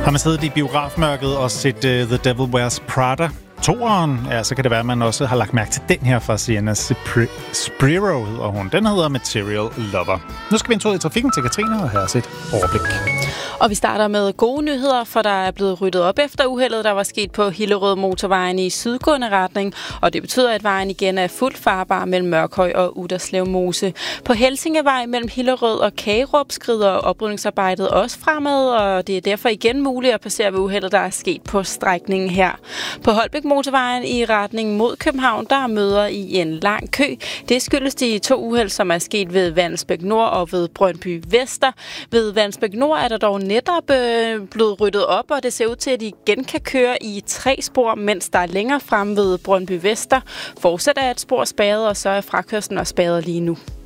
Har man siddet i biografmørket og set The Devil Wears Prada? Toeren, ja, så kan det være, at man også har lagt mærke til den her fra Sienna Spiro, og hun. Den hedder Material Lover. Nu skal vi en tur i trafikken til Katrine og have et overblik. Og vi starter med gode nyheder, for der er blevet ryddet op efter uheldet, der var sket på Hillerød Motorvejen i sydgående retning, og det betyder, at vejen igen er fuldt farbar mellem Mørkhøj og Utterslev Mose. På Helsingevej mellem Hillerød og Kagerup skrider oprydningsarbejdet også fremad, og det er derfor igen muligt at passere ved uheldet, der er sket på strækningen her. På Holbæk Motorvejen i retning mod København, der er møder i en lang kø. Det skyldes de 2 uheld, som er sket ved Vandelsbæk Nord og ved Brøndby Vester. Ved Vandelsbæk Nord er der dog netop blevet ryddet op, og det ser ud til, at de igen kan køre i 3 spor, mens der er længere frem ved Brøndby Vester. Fortsat er et spor spærret, og så er frakørslen også spærret lige nu.